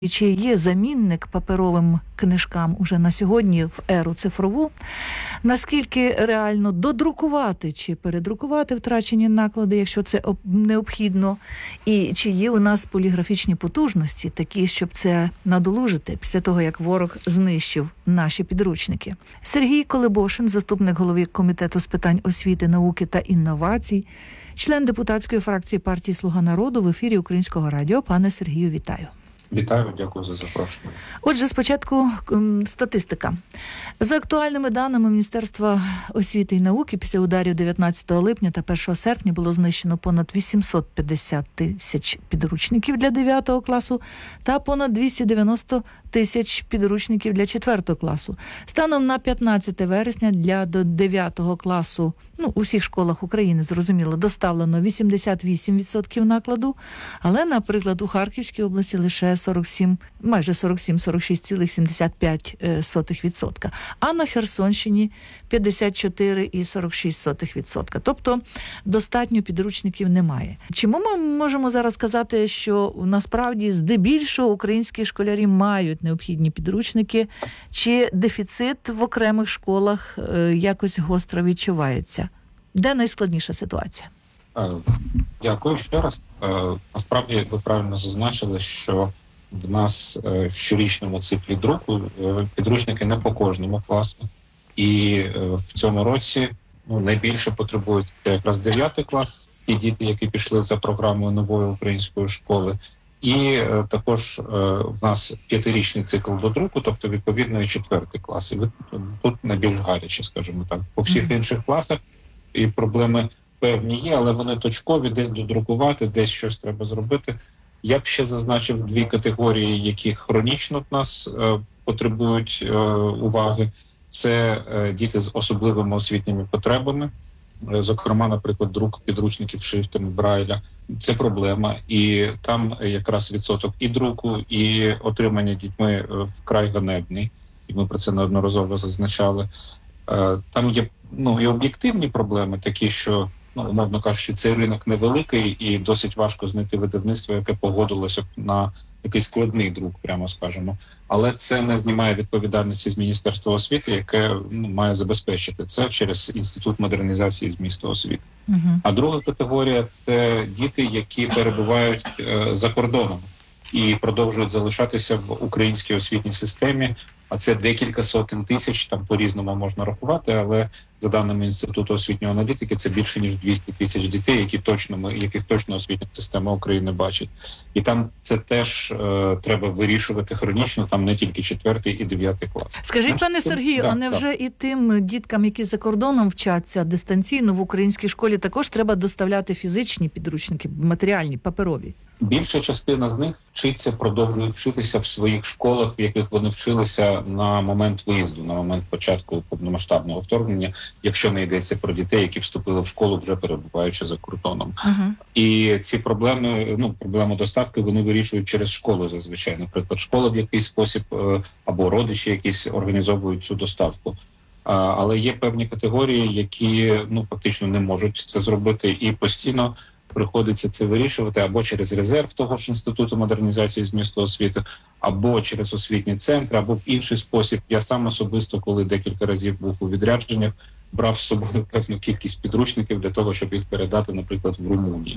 І чи є замінник паперовим книжкам уже на сьогодні в еру цифрову? Наскільки реально додрукувати чи передрукувати втрачені наклади, якщо це необхідно? І чи є у нас поліграфічні потужності, такі, щоб це надолужити після того, як ворог знищив наші підручники? Сергій Колебошин, заступник голови Комітету з питань освіти, науки та інновацій, член депутатської фракції партії «Слуга народу» в ефірі Українського радіо. Пане Сергію, вітаю. Вітаю, дякую за запрошення. Отже, спочатку статистика. За актуальними даними Міністерства освіти і науки, після ударів 19 липня та 1 серпня було знищено понад 850 тисяч підручників для 9 класу та понад 290 тисяч підручників для 4 класу. Станом на 15 вересня для до 9 класу, у всіх школах України, зрозуміло, доставлено 88% накладу, але, наприклад, у Харківській області лише майже 46,75%, а на Херсонщині 54,46%. Тобто достатньо підручників немає. Чому ми можемо зараз сказати, що насправді здебільшого українські школярі мають необхідні підручники, чи дефіцит в окремих школах якось гостро відчувається? Де найскладніша ситуація? Дякую ще раз. Насправді, ви правильно зазначили, що в нас в щорічному циклі друку підручники не по кожному класу. І в цьому році найбільше потребують якраз 9 клас, ті діти, які пішли за програмою нової української школи. І також в нас 5-річний цикл до друку, тобто відповідно і 4 клас. І тут найбільш гаряче, скажімо так. По всіх інших класах і проблеми певні є, але вони точкові, десь додрукувати, десь щось треба зробити. Я б ще зазначив 2 категорії, які хронічно в нас потребують уваги. Це діти з особливими освітніми потребами. Зокрема, наприклад, друк підручників шрифтами Брайля. Це проблема. І там якраз відсоток і друку, і отримання дітьми вкрай ганебний. І ми про це неодноразово зазначали. Там є і об'єктивні проблеми, такі, що, умовно кажучи, цей ринок невеликий і досить важко знайти видавництво, яке погодилося б на якийсь складний друк, прямо скажемо. Але це не знімає відповідальності з Міністерства освіти, яке має забезпечити це через Інститут модернізації змісту освіти. А друга категорія – це діти, які перебувають за кордоном і продовжують залишатися в українській освітній системі. А це декілька сотень тисяч, там по-різному можна рахувати, але за даними Інституту освітньої аналітики, це більше ніж 200 тисяч дітей, яких точно освітня система України бачить. І там це теж треба вирішувати хронічно, там не тільки 4 і 9 клас. Скажіть, пане Сергію, а невже і тим діткам, які за кордоном вчаться дистанційно в українській школі, також треба доставляти фізичні підручники, матеріальні, паперові? Більша частина з них продовжують вчитися в своїх школах, в яких вони вчилися на момент виїзду, на момент початку повномасштабного вторгнення, якщо не йдеться про дітей, які вступили в школу, вже перебуваючи за кордоном. І ці проблему доставки вони вирішують через школу зазвичай. Наприклад, школа в якийсь спосіб або родичі якісь організовують цю доставку. Але є певні категорії, які фактично не можуть це зробити і постійно приходиться це вирішувати або через резерв того ж Інституту модернізації змісту освіти, або через освітні центри, або в інший спосіб. Я сам особисто, коли декілька разів був у відрядженнях, брав з собою певну кількість підручників для того, щоб їх передати, наприклад, в Румунії.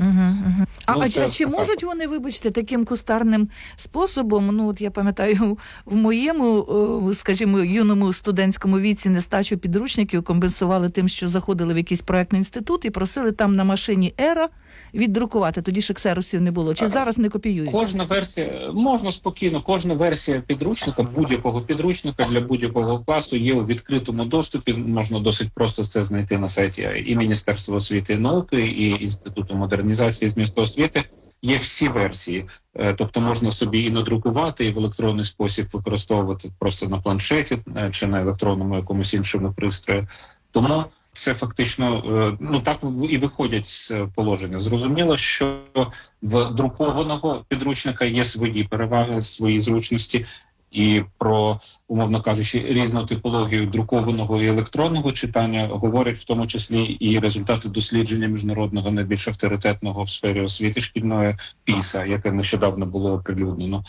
Чи можуть вони, вибачте, таким кустарним способом, я пам'ятаю, в моєму, скажімо, юному студентському віці нестачу підручників компенсували тим, що заходили в якийсь проектний інститут і просили там на машині «Ера» віддрукувати. Тоді ж ксероксів не було. Чи зараз не копіюють? Кожна версія, можна спокійно, кожна версія підручника, будь-якого підручника для будь-якого класу є у відкритому доступі. Можна досить просто це знайти на сайті і Міністерства освіти і науки, і Інституту модернізації змісту освіти. Є всі версії. Тобто можна собі і надрукувати, і в електронний спосіб використовувати просто на планшеті чи на електронному якомусь іншому пристрої. Тому це фактично, так і виходять з положення. Зрозуміло, що в друкованого підручника є свої переваги, свої зручності. І про, умовно кажучи, різну типологію друкованого і електронного читання говорять в тому числі і результати дослідження міжнародного найбільш авторитетного в сфері освіти шкільної PISA, яке нещодавно було оприлюднено.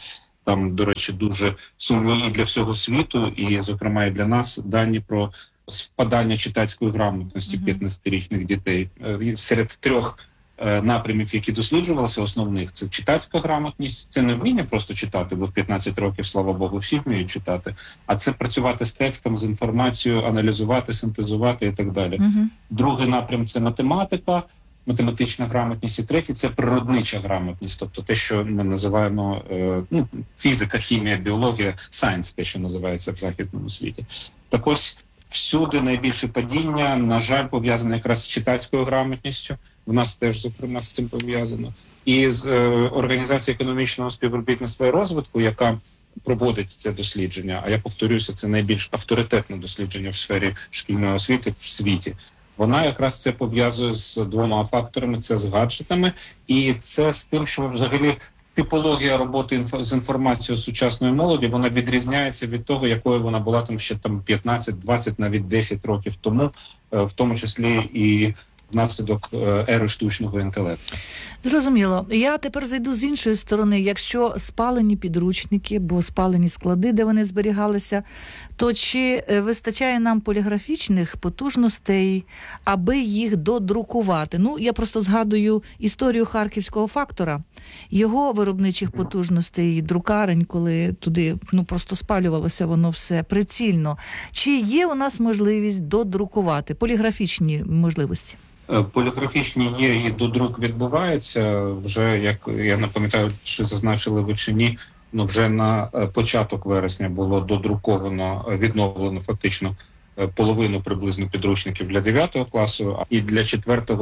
Там, до речі, дуже сумні і для всього світу, і, зокрема, і для нас дані про спадання читацької грамотності 15-річних дітей. Серед 3 напрямів, які досліджувалися, основних, це читацька грамотність, це не вміння просто читати, бо в 15 років, слава Богу, всі вміють читати, а це працювати з текстом, з інформацією, аналізувати, синтезувати і так далі. Другий напрям – це математика, математична грамотність, і третій – це природнича грамотність, тобто те, що ми називаємо фізика, хімія, біологія, science, те, що називається в західному світі. Так ось, всюди найбільше падіння, на жаль, пов'язане якраз з читацькою грамотністю. В нас теж, зокрема, з цим пов'язано. І з Організації економічного співробітництва і розвитку, яка проводить це дослідження, а я повторюся, це найбільш авторитетне дослідження в сфері шкільної освіти в світі. Вона якраз це пов'язує з 2 факторами. Це з гаджетами і це з тим, що взагалі типологія роботи з інформацією сучасної молоді, вона відрізняється від того, якою вона була там ще 15, 20, навіть 10 років тому, в тому числі і внаслідок ери штучного інтелекту. Зрозуміло. Я тепер зайду з іншої сторони. Якщо спалені підручники, бо спалені склади, де вони зберігалися, то чи вистачає нам поліграфічних потужностей, аби їх додрукувати? Ну, я просто згадую історію харківського фактора, його виробничих потужностей, друкарень, коли туди просто спалювалося воно все прицільно. Чи є у нас можливість додрукувати, поліграфічні можливості? Поліграфічні є, і додрук відбувається. Вже, як я не пам'ятаю, чи зазначили ви чи ні, вже на початок вересня було додруковано, відновлено фактично половину приблизно підручників для 9 класу, і для 4-го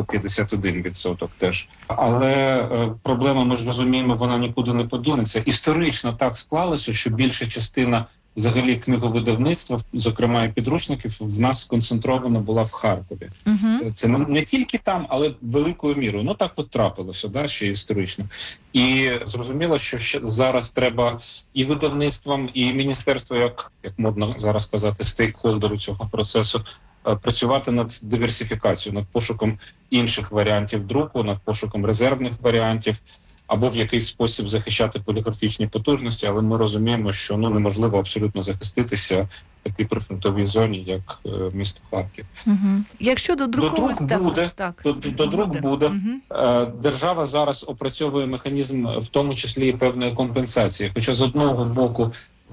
51% теж. Але проблема, ми ж розуміємо, вона нікуди не подінеться. Історично так склалося, що більша частина взагалі книговидавництва, зокрема і підручників, в нас сконцентрована була в Харкові. Це не тільки там, але великою мірою. Так от трапилося, ще історично. І зрозуміло, що ще зараз треба і видавництвам, і міністерству, як модно зараз казати, стейкхолдеру цього процесу, працювати над диверсифікацією, над пошуком інших варіантів друку, над пошуком резервних варіантів, або в якийсь спосіб захищати поліграфічні потужності, але ми розуміємо, що неможливо абсолютно захиститися в такій прифронтовій зоні, як місто Харків. Якщо додрук буде. Держава зараз опрацьовує механізм, в тому числі і певної компенсації. Хоча з одного боку,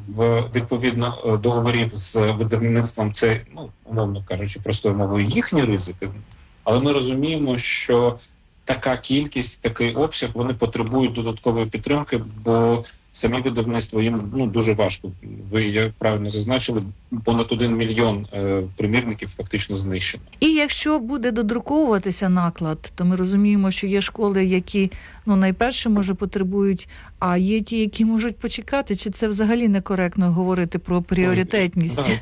відповідно договорів з видавництвом, це, умовно кажучи, простою мовою, їхні ризики, але ми розуміємо, що така кількість, такий обсяг, вони потребують додаткової підтримки, бо самі видавництва їм дуже важко. Ви правильно зазначили, понад 1 мільйон примірників фактично знищено. І якщо буде додруковуватися наклад, то ми розуміємо, що є школи, які найперше, може, потребують, а є ті, які можуть почекати. Чи це взагалі некоректно говорити про пріоритетність?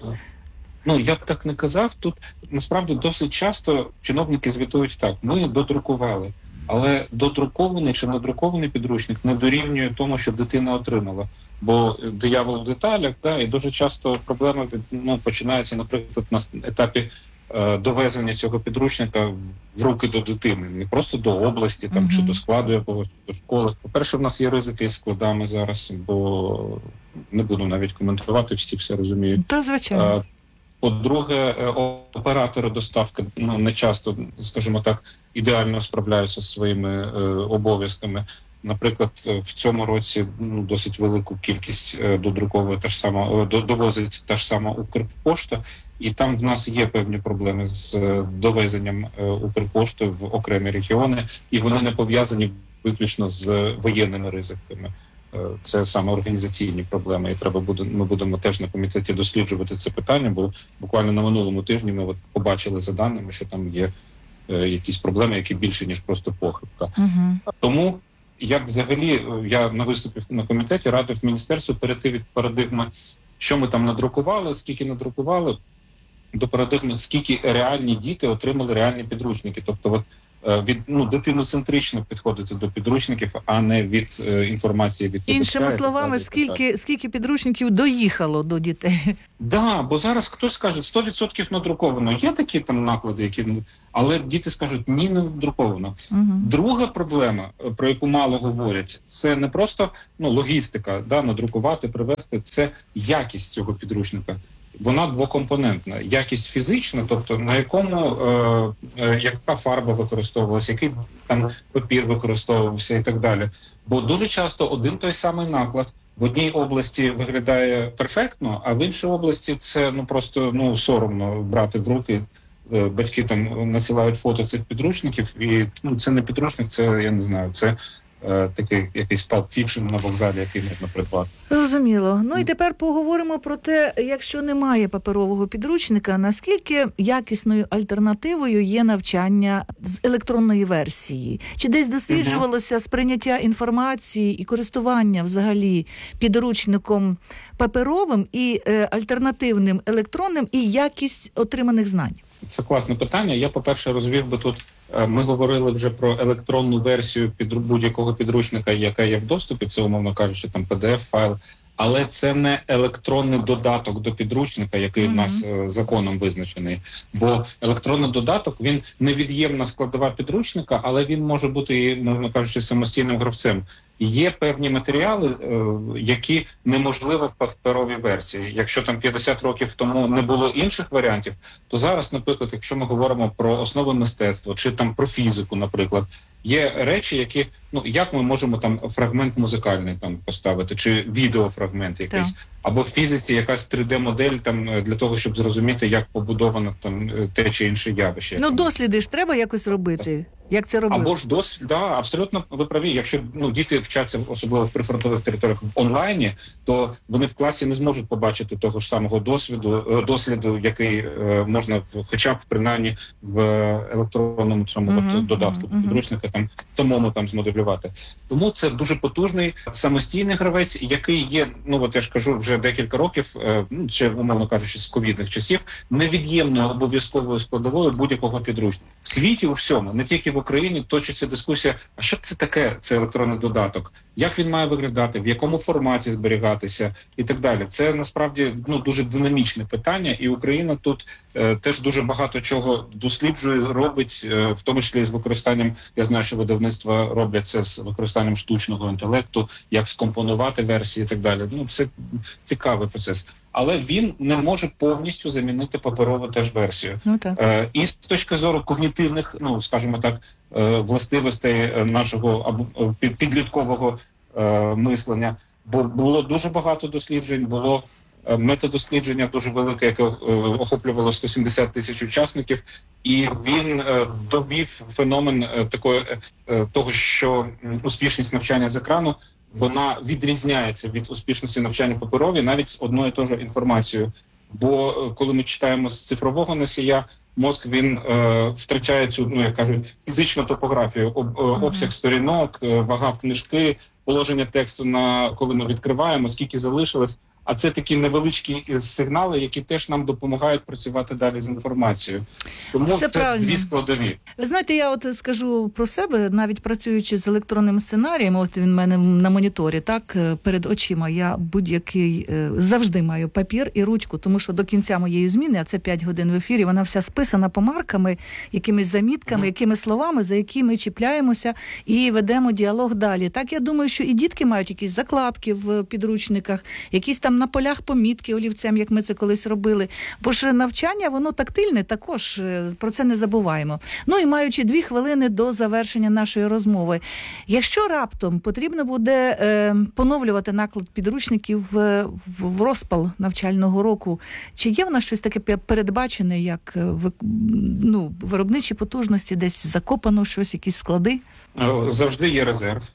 Я б так не казав. Тут, насправді, досить часто чиновники звітують так. Ми додрукували, але додрукований чи надрукований підручник не дорівнює тому, що дитина отримала. Бо диявол в деталях, і дуже часто проблема починається, наприклад, на етапі довезення цього підручника в руки до дитини. Не просто до області, чи до складу якогось, до школи. По-перше, в нас є ризики з складами зараз, бо не буду навіть коментувати, всі все розуміють. Та, звичайно. По-друге, оператори доставки не часто, скажімо так, ідеально справляються зі своїми обов'язками. Наприклад, в цьому році досить велику кількість додруковує довозить та ж сама Укрпошта, і там в нас є певні проблеми з довезенням Укрпошти в окремі регіони, і вони не пов'язані виключно з воєнними ризиками. Це саме організаційні проблеми, і ми будемо теж на комітеті досліджувати це питання, бо буквально на минулому тижні ми побачили за даними, що там є якісь проблеми, які більше, ніж просто похибка. Тому я на виступі на комітеті радив міністерству перейти від парадигми, що ми там надрукували, скільки надрукували, до парадигми, скільки реальні діти отримали реальні підручники. Тобто дитиноцентрично підходити до підручників, а не від інформації від іншими словами, скільки підручників доїхало до дітей? Да, бо зараз хтось скаже 100% надруковано. Є такі там наклади, але діти скажуть ні, не надруковано. Друга проблема, про яку мало говорять, це не просто логістика, надрукувати, привезти, це якість цього підручника. Вона двокомпонентна. Якість фізична, тобто на якому яка фарба використовувалася, який там папір використовувався і так далі. Бо дуже часто один той самий наклад в одній області виглядає перфектно, а в іншій області це просто соромно брати в руки. Батьки там надсилають фото цих підручників, і це не підручник, це, я не знаю, це такий якийсь Pulp Fiction на вокзалі, який можна придбати. Зрозуміло. І тепер поговоримо про те, якщо немає паперового підручника, наскільки якісною альтернативою є навчання з електронної версії? Чи десь досліджувалося сприйняття інформації і користування взагалі підручником паперовим і альтернативним електронним і якість отриманих знань? Це класне питання. Я, по-перше, розвів би тут. Ми говорили вже про електронну версію будь-якого підручника, яка є в доступі, це, умовно кажучи, там PDF-файл, але це не електронний додаток до підручника, який в нас законом визначений. Бо електронний додаток, він невід'ємна складова підручника, але він може бути, можна кажучи, самостійним гравцем. Є певні матеріали, які неможливо в паперовій версії. Якщо там 50 років тому не було інших варіантів, то зараз, наприклад, якщо ми говоримо про основи мистецтва, чи там про фізику, наприклад, є речі, які, як ми можемо там фрагмент музикальний там поставити, чи відеофрагмент якийсь, або в фізиці якась 3D-модель там для того, щоб зрозуміти, як побудовано там те чи інше явище. Досліди ж треба якось робити. Як це робити? Або ж досвід, абсолютно ви праві. Якщо діти вчаться, особливо в прифронтових територіях, в онлайні, то вони в класі не зможуть побачити того ж самого досліду, який можна хоча б принаймні в електронному додатку підручника там самому там змоделювати. Тому це дуже потужний самостійний гравець, який є, я ж кажу, вже декілька років, ще, умовно кажучи, з ковідних часів, невід'ємною обов'язковою складовою будь-якого підручника. В світі у всьому, не тільки в Україні, точиться дискусія, а що це таке, це електронний додаток, як він має виглядати, в якому форматі зберігатися і так далі. Це насправді дуже динамічне питання, і Україна тут теж дуже багато чого досліджує, робить, в тому числі з використанням, я знаю, що видавництва роблять це з використанням штучного інтелекту, як скомпонувати версії і так далі. Це цікавий процес. Але він не може повністю замінити паперову теж версію. І з точки зору когнітивних, скажімо так, властивостей нашого підліткового мислення, бо було дуже багато досліджень, було метадослідження дуже велике, яке охоплювало 170 тисяч учасників, і він довів феномен того, що успішність навчання з екрану вона відрізняється від успішності навчання паперові навіть з одною і тою ж інформацією. Бо коли ми читаємо з цифрового носія, мозк він втрачає цю, як кажуть, фізичну топографію, обсяг сторінок, вага книжки, положення тексту коли ми відкриваємо, скільки залишилось. А це такі невеличкі сигнали, які теж нам допомагають працювати далі з інформацією. Тому це дві складові. Ви знаєте, я скажу про себе, навіть працюючи з електронним сценарієм, він в мене на моніторі, перед очима, я будь-який, завжди маю папір і ручку, тому що до кінця моєї зміни, а це 5 годин в ефірі, вона вся списана помарками, якимись замітками, якимись словами, за які ми чіпляємося і ведемо діалог далі. Так, я думаю, що і дітки мають якісь закладки в підручниках, якісь там на полях помітки олівцем, як ми це колись робили. Бо ж навчання, воно тактильне також, про це не забуваємо. І маючи 2 хвилини до завершення нашої розмови. Якщо раптом потрібно буде поновлювати наклад підручників в розпал навчального року, чи є в нас щось таке передбачене, як виробничі потужності, десь закопано щось, якісь склади? Завжди є резерв.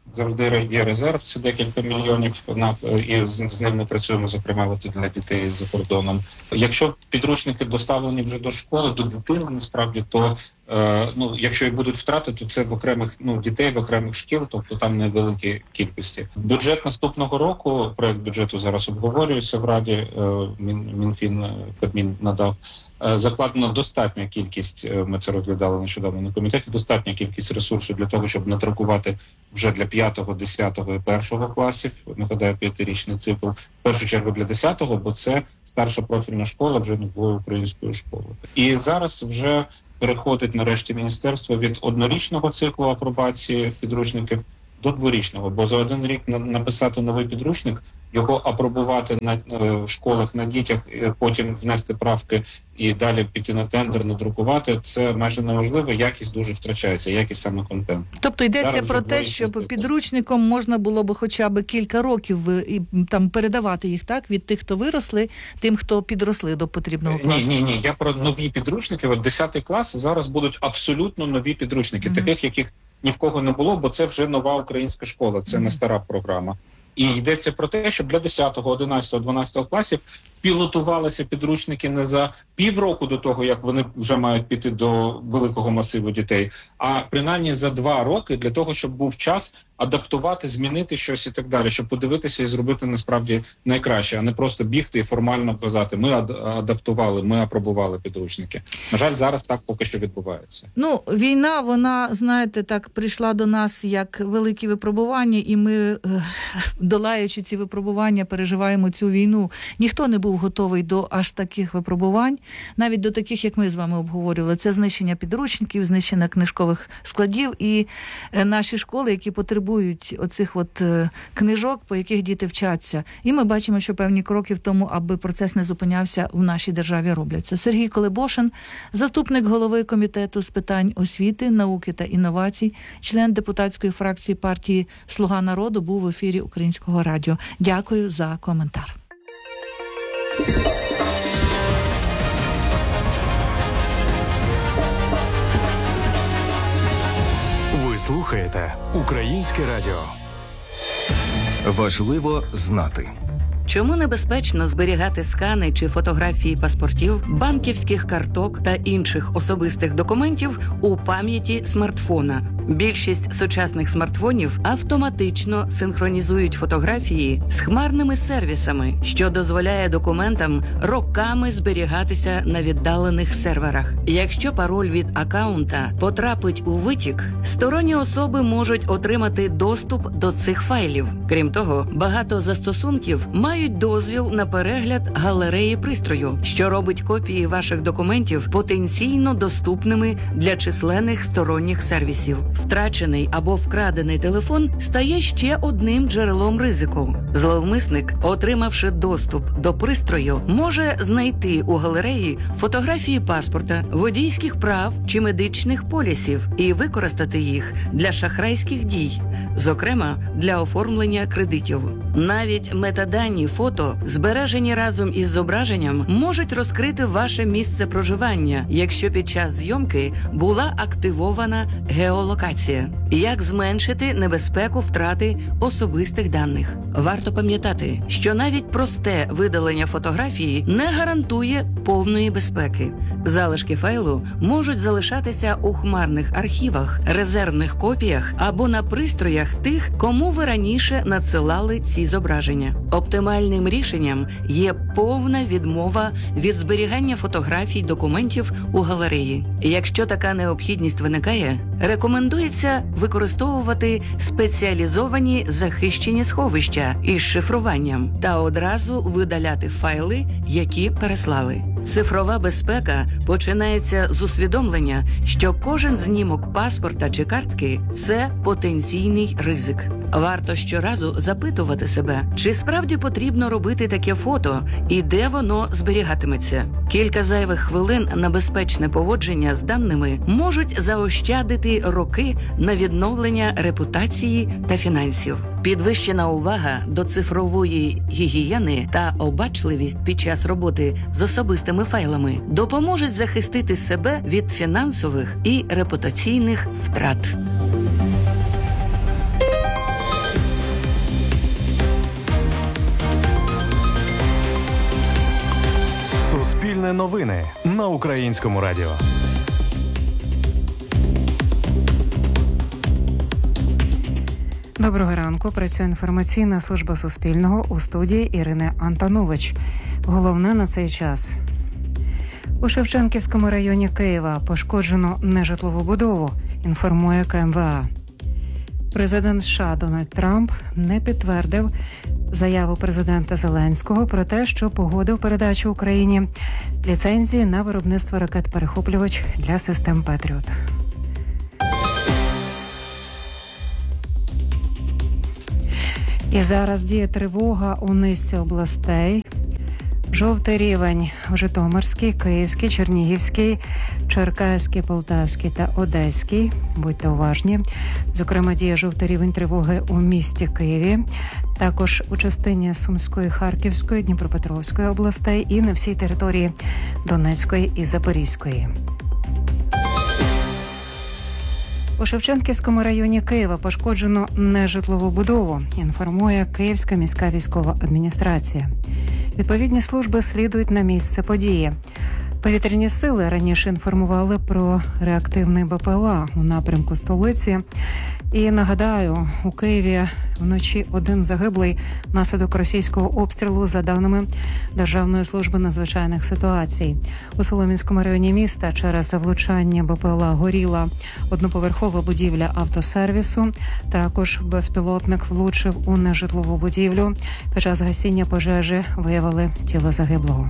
Це декілька мільйонів, і з ним ми працюємо, зокрема, для дітей за кордоном. Якщо підручники доставлені вже до школи, до дитини, насправді, то якщо і будуть втрати, то це в окремих дітей, в окремих шкіл, тобто там невеликі кількості. Бюджет наступного року, проект бюджету зараз обговорюється в Раді, Мінфін, Кабмін надав. Закладена достатня кількість, ми це розглядали нещодавно на комітеті, достатня кількість ресурсів для того, щоб надрукувати вже для 5, 10 і 1 класів, нагадаю, 5-річний цикл, в першу чергу для 10-го, бо це старша профільна школа вже нової української школи. І зараз вже переходить нарешті міністерство від 1-річного циклу апробації підручників до 2-річного, бо за 1 рік написати новий підручник, його апробувати на школах, на дітях, потім внести правки і далі піти на тендер, надрукувати, це майже неможливо, якість дуже втрачається, якість саме контенту. Тобто йдеться про те, щоб підручником можна було б хоча б кілька років там передавати їх, так, від тих, хто виросли, тим, хто підросли до потрібного класу? Ні, я про нові підручники. От 10 клас зараз будуть абсолютно нові підручники, таких, яких ні в кого не було, бо це вже нова українська школа, це не стара програма. І йдеться про те, щоб для 10, 11, 12 класів пілотувалися підручники не за півроку до того, як вони вже мають піти до великого масиву дітей, а принаймні за 2 роки для того, щоб був час адаптувати, змінити щось і так далі, щоб подивитися і зробити насправді найкраще, а не просто бігти і формально казати, ми адаптували, ми апробували підручники. На жаль, зараз так поки що відбувається. Війна, вона, знаєте, так прийшла до нас як великі випробування, і ми, долаючи ці випробування, переживаємо цю війну. Ніхто не був готовий до аж таких випробувань, навіть до таких, як ми з вами обговорювали. Це знищення підручників, знищення книжкових складів і наші школи, які потребують оцих книжок, по яких діти вчаться. І ми бачимо, що певні кроки в тому, аби процес не зупинявся, в нашій державі робляться. Сергій Колебошин, заступник голови комітету з питань освіти, науки та інновацій, член депутатської фракції партії «Слуга народу», був в ефірі Українського радіо. Дякую за коментар. Ви слухаєте Українське радіо. Важливо знати. Чому небезпечно зберігати скани чи фотографії паспортів, банківських карток та інших особистих документів у пам'яті смартфона? Більшість сучасних смартфонів автоматично синхронізують фотографії з хмарними сервісами, що дозволяє документам роками зберігатися на віддалених серверах. Якщо пароль від акаунта потрапить у витік, сторонні особи можуть отримати доступ до цих файлів. Крім того, багато застосунків мають дозвіл на перегляд галереї пристрою, що робить копії ваших документів потенційно доступними для численних сторонніх сервісів. Втрачений або вкрадений телефон стає ще одним джерелом ризику. Зловмисник, отримавши доступ до пристрою, може знайти у галереї фотографії паспорта, водійських прав чи медичних полісів і використати їх для шахрайських дій, зокрема для оформлення кредитів. Навіть метадані фото, збережені разом із зображенням, можуть розкрити ваше місце проживання, якщо під час зйомки була активована геолокація. Як зменшити небезпеку втрати особистих даних? Варто пам'ятати, що навіть просте видалення фотографії не гарантує повної безпеки. Залишки файлу можуть залишатися у хмарних архівах, резервних копіях або на пристроях тих, кому ви раніше надсилали ці зображення. Оптимальним рішенням є повна відмова від зберігання фотографій документів у галереї. Якщо така необхідність виникає, рекомендується використовувати спеціалізовані захищені сховища із шифруванням та одразу видаляти файли, які переслали. Цифрова безпека починається з усвідомлення, що кожен знімок паспорта чи картки – це потенційний ризик. Варто щоразу запитувати себе, чи справді потрібно робити таке фото і де воно зберігатиметься. Кілька зайвих хвилин на безпечне поводження з даними можуть заощадити роки на відновлення репутації та фінансів. Підвищена увага до цифрової гігієни та обачливість під час роботи з особистими файлами допоможуть захистити себе від фінансових і репутаційних втрат. Суспільне новини на Українському радіо. Доброго ранку. Працює інформаційна служба Суспільного, у студії Ірини Антонович. Головне на цей час. У Шевченківському районі Києва пошкоджено нежитлову будову, інформує КМВА. Президент США Дональд Трамп не підтвердив заяву президента Зеленського про те, що погодив передачу Україні ліцензії на виробництво ракет-перехоплювач для систем «Петріот». І зараз діє тривога у низці областей. Жовтий рівень в Житомирській, Київській, Чернігівській, Черкаській, Полтавській та Одеській. Будьте уважні. Зокрема, діє жовтий рівень тривоги у місті Києві. Також у частині Сумської, Харківської, Дніпропетровської областей і на всій території Донецької і Запорізької. У Шевченківському районі Києва пошкоджено нежитлову будову, інформує Київська міська військова адміністрація. Відповідні служби слідують на місце події. Повітряні сили раніше інформували про реактивний БПЛА у напрямку столиці. І нагадаю, у Києві вночі один загиблий внаслідок російського обстрілу, за даними Державної служби надзвичайних ситуацій. У Солом'янському районі міста через влучання БПЛА горіла одноповерхова будівля автосервісу. Також безпілотник влучив у нежитлову будівлю. Під час гасіння пожежі виявили тіло загиблого.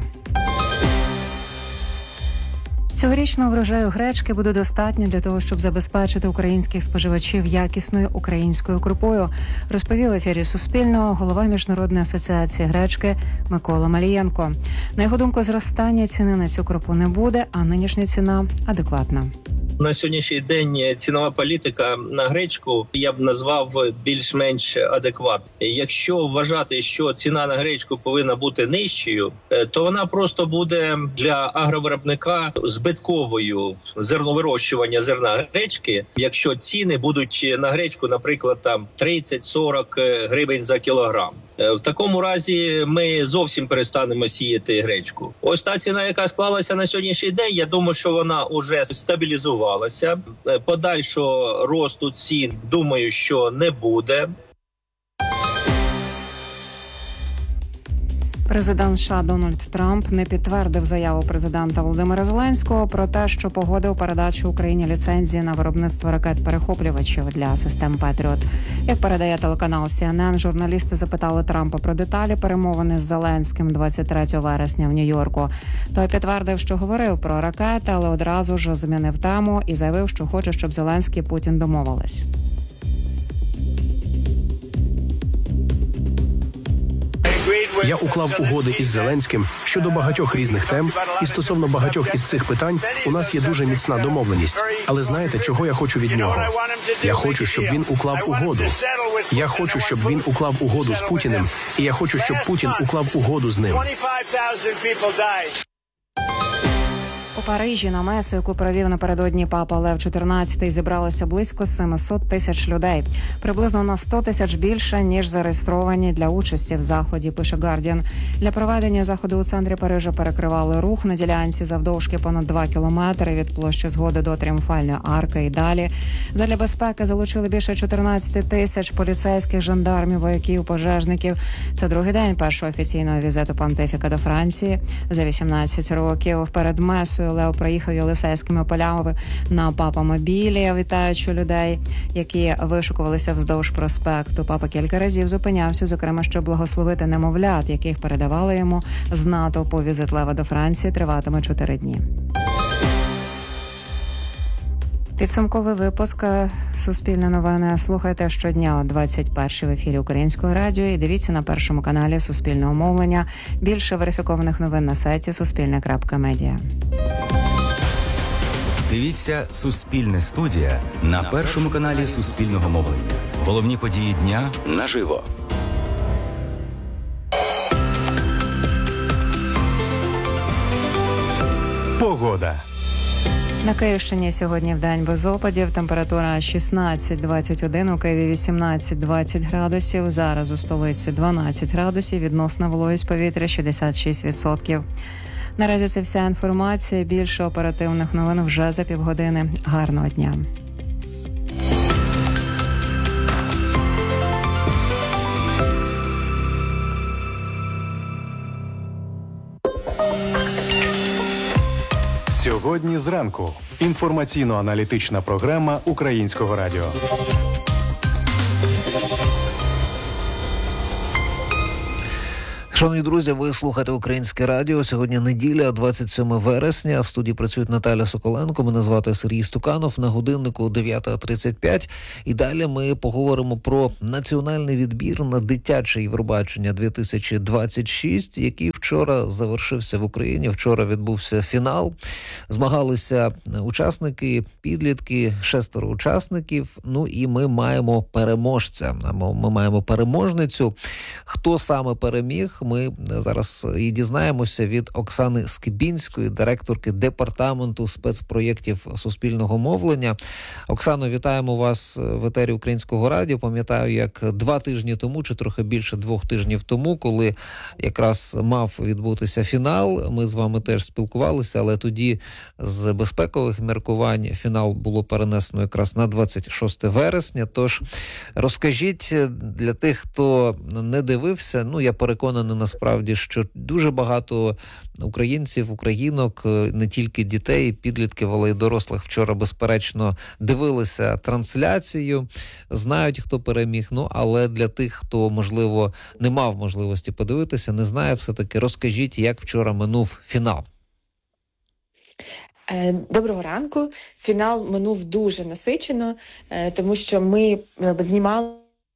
Цьогорічного врожаю гречки буде достатньо для того, щоб забезпечити українських споживачів якісною українською крупою, розповів в ефірі Суспільного голова Міжнародної асоціації гречки Микола Малієнко. На його думку, зростання ціни на цю крупу не буде, а нинішня ціна адекватна. На сьогоднішній день цінова політика на гречку я б назвав більш-менш адекватною. Якщо вважати, що ціна на гречку повинна бути нижчою, то вона просто буде для агровиробника збитковою зерновирощування зерна гречки, якщо ціни будуть на гречку, наприклад, там 30-40 гривень за кілограм. В такому разі ми зовсім перестанемо сіяти гречку. Ось та ціна, яка склалася на сьогоднішній день, я думаю, що вона вже стабілізувалася. Подальшого росту цін, думаю, що не буде. Президент США Дональд Трамп не підтвердив заяву президента Володимира Зеленського про те, що погодив передачу Україні ліцензії на виробництво ракет-перехоплювачів для систем «Петріот». Як передає телеканал CNN, журналісти запитали Трампа про деталі перемовини з Зеленським 23 вересня в Нью-Йорку. Той підтвердив, що говорив про ракети, але одразу ж змінив тему і заявив, що хоче, щоб Зеленський і Путін домовились. Я уклав угоди із Зеленським щодо багатьох різних тем, і стосовно багатьох із цих питань у нас є дуже міцна домовленість. Але знаєте, чого я хочу від нього? Я хочу, щоб він уклав угоду. Я хочу, щоб він уклав угоду з Путіним, і я хочу, щоб Путін уклав угоду з ним. У Парижі на месу, яку провів напередодні папа Лев XIV, зібралося близько 700 тисяч людей. Приблизно на 100 тисяч більше, ніж зареєстровані для участі в заході, пише Guardian. Для проведення заходу у центрі Парижа перекривали рух на ділянці завдовжки понад 2 кілометри від площі Згоди до Тріумфальної арки і далі. Задля безпеки залучили більше 14 тисяч поліцейських, жандармів, вояків, пожежників. Це другий день першого офіційного візиту понтифіка до Франції. За 18 років перед месою Лео проїхав Єлисейськими полями на папа-мобілі, вітаючи людей, які вишукувалися вздовж проспекту. Папа кілька разів зупинявся, зокрема, щоб благословити немовлят, яких передавали йому з натовпу. Візит Лева до Франції триватиме 4 дні. Підсумковий випуск «Суспільне новини» слухайте щодня о 21-й в ефірі Українського радіо і дивіться на першому каналі Суспільного мовлення. Більше верифікованих новин на сайті суспільне.медіа. Дивіться «Суспільне студія» на першому каналі Суспільного мовлення. Головні події дня наживо. Погода. На Київщині сьогодні вдень без опадів. Температура 16-21, у Києві 18-20 градусів. Зараз у столиці 12 градусів, відносна вологість повітря 66%. Наразі це вся інформація. Більше оперативних новин вже за півгодини. Гарного дня. Сьогодні зранку. Інформаційно-аналітична програма Українського радіо. Шановні друзі, ви слухаєте Українське радіо. Сьогодні неділя, 27 вересня. В студії працюють Наталя Соколенко, мене звати Сергій Стуканов. На годиннику 9:35. І далі ми поговоримо про національний відбір на дитяче Євробачення 2026, який вчора завершився в Україні. Вчора відбувся фінал. Змагалися учасники, підлітки, 6 учасників. Ну і ми маємо переможця. Ми маємо переможницю. Хто саме переміг? Ми зараз і дізнаємося від Оксани Скибінської, директорки департаменту спецпроєктів суспільного мовлення. Оксано, вітаємо вас в етері Українського радіо. Пам'ятаю, як 2 тижні тому, чи трохи більше 2 тижнів тому, коли якраз мав відбутися фінал, ми з вами теж спілкувалися, але тоді з безпекових міркувань фінал було перенесено якраз на 26 вересня. Тож розкажіть для тих, хто не дивився, я переконаний насправді, що дуже багато українців, українок, не тільки дітей, підлітків, але й дорослих вчора, безперечно, дивилися трансляцію, знають, хто переміг, але для тих, хто, можливо, не мав можливості подивитися, не знає, все-таки розкажіть, як вчора минув фінал. Доброго ранку. Фінал минув дуже насичено, тому що ми знімали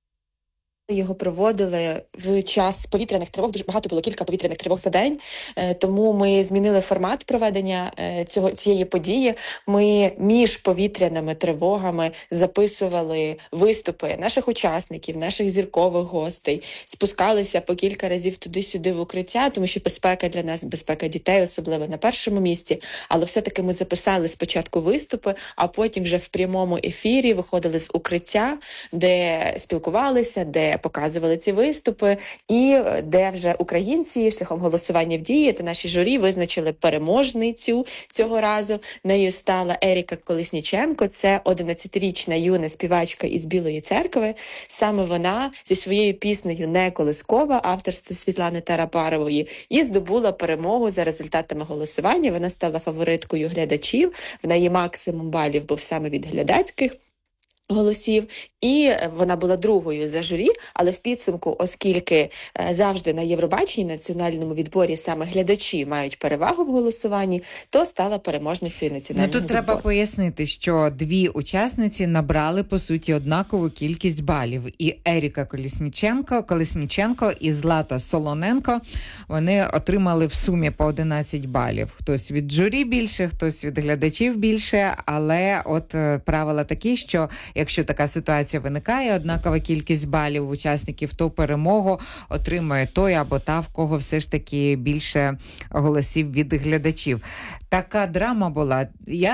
його, проводили в час повітряних тривог, дуже багато було, кілька повітряних тривог за день, тому ми змінили формат проведення цієї події. Ми між повітряними тривогами записували виступи наших учасників, наших зіркових гостей, спускалися по кілька разів туди-сюди в укриття, тому що безпека для нас, безпека дітей особливо на першому місці, але все-таки ми записали спочатку виступи, а потім вже в прямому ефірі виходили з укриття, де спілкувалися, де показували ці виступи, і де вже українці шляхом голосування в Дії та наші журі визначили переможницю цього разу. Нею стала Еріка Колесніченко. Це 11-річна юна співачка із Білої Церкви. Саме вона зі своєю піснею «Не колискова» авторства Світлани Тарабарової і здобула перемогу за результатами голосування. Вона стала фавориткою глядачів. В неї максимум балів був саме від глядацьких голосів, і вона була другою за журі, але в підсумку, оскільки завжди на Євробаченні, національному відборі саме глядачі мають перевагу в голосуванні, то стала переможницею національного відбору. Тут треба пояснити, що 2 учасниці набрали, по суті, однакову кількість балів. І Еріка Колесніченко і Злата Солоненко, вони отримали в сумі по 11 балів. Хтось від журі більше, хтось від глядачів більше, але от правила такі, що якщо така ситуація виникає, однакова кількість балів учасників, то перемогу отримує той або та, в кого все ж таки більше голосів від глядачів. Така драма була.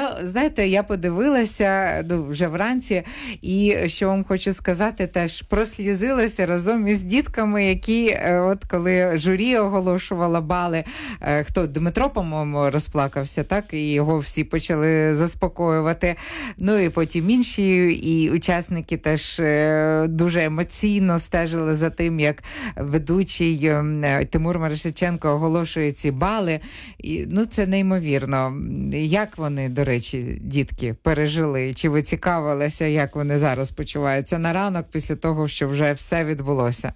Я подивилася вже вранці, і що вам хочу сказати, теж прослізилася разом із дітками, які от коли журі оголошувала бали, Дмитро, по-моєму, розплакався, так, і його всі почали заспокоювати. Ну і потім інші, і учасники теж дуже емоційно стежили за тим, як ведучий Тимур Маришиченко оголошує ці бали. І, це неймовірно. Як вони, до речі, дітки, пережили? Чи ви цікавилися, як вони зараз почуваються на ранок після того, що вже все відбулося?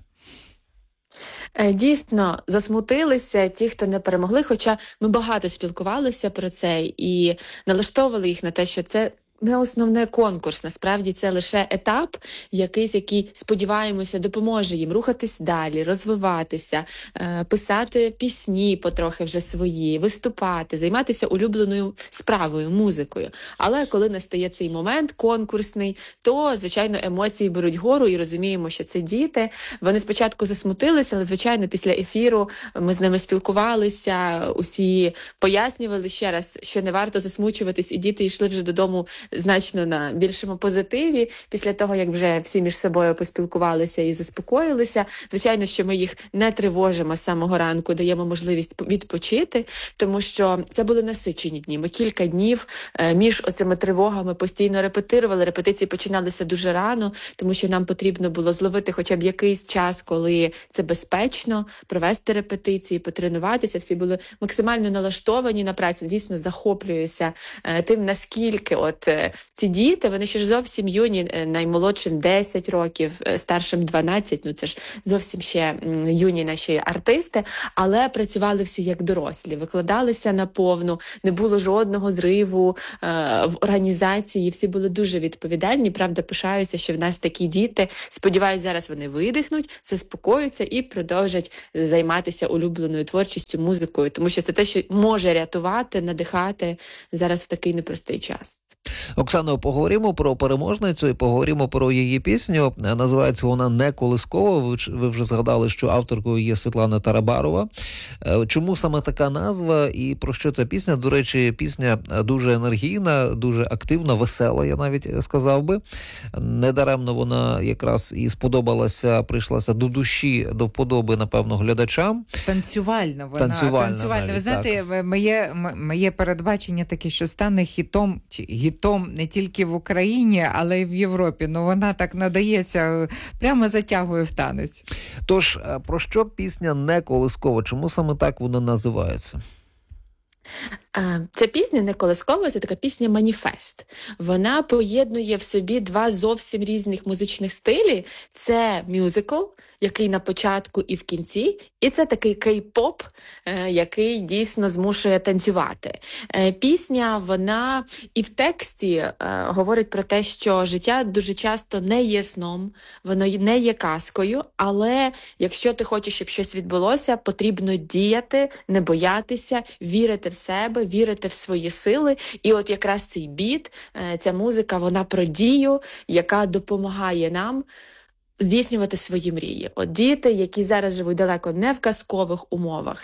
Дійсно, засмутилися ті, хто не перемогли, хоча ми багато спілкувалися про це і налаштовували їх на те, що це не основний конкурс, насправді це лише етап якийсь, який, сподіваємося, допоможе їм рухатись далі, розвиватися, писати пісні потрохи вже свої, виступати, займатися улюбленою справою, музикою. Але коли настає цей момент конкурсний, то, звичайно, емоції беруть гору і розуміємо, що це діти. Вони спочатку засмутилися, але, звичайно, після ефіру ми з ними спілкувалися, усі пояснювали ще раз, що не варто засмучуватись, і діти йшли вже додому значно на більшому позитиві. Після того, як вже всі між собою поспілкувалися і заспокоїлися, звичайно, що ми їх не тривожимо з самого ранку, даємо можливість відпочити, тому що це були насичені дні. Ми кілька днів між оцими тривогами постійно репетирували. Репетиції починалися дуже рано, тому що нам потрібно було зловити хоча б якийсь час, коли це безпечно, провести репетиції, потренуватися. Всі були максимально налаштовані на працю. Дійсно захоплююся тим, наскільки ці діти, вони ще ж зовсім юні, наймолодшим 10 років, старшим 12, ну це ж зовсім ще юні наші артисти, але працювали всі як дорослі, викладалися наповну, не було жодного зриву в організації, всі були дуже відповідальні. Правда, пишаюся, що в нас такі діти. Сподіваюсь, зараз вони видихнуть, заспокоються і продовжать займатися улюбленою творчістю, музикою, тому що це те, що може рятувати, надихати зараз в такий непростий час. Оксано, поговоримо про переможницю і поговоримо про її пісню. Називається вона «Не колискова». Ви вже згадали, що авторкою є Світлана Тарабарова. Чому саме така назва і про що ця пісня? До речі, пісня дуже енергійна, дуже активна, весела, я навіть сказав би. Недаремно вона якраз і сподобалася, прийшлася до душі, до вподоби, напевно, глядачам. Танцювальна вона. Танцювальна. Ви знаєте, моє передбачення таке, що стане хітом не тільки в Україні, але й в Європі. Ну, вона так надається, прямо затягує в танець. Тож, про що пісня «Не колискова»? Чому саме так вона називається? Ця пісня «Не колискова» – це така пісня-маніфест. Вона поєднує в собі два зовсім різних музичних стилі. Це мюзикл, який на початку і в кінці, і це такий кей-поп, який дійсно змушує танцювати. Пісня, вона і в тексті говорить про те, що життя дуже часто не є сном, воно не є казкою, але якщо ти хочеш, щоб щось відбулося, потрібно діяти, не боятися, вірити в себе, вірити в свої сили. І от якраз цей біт, ця музика, вона про дію, яка допомагає нам здійснювати свої мрії. От діти, які зараз живуть далеко не в казкових умовах,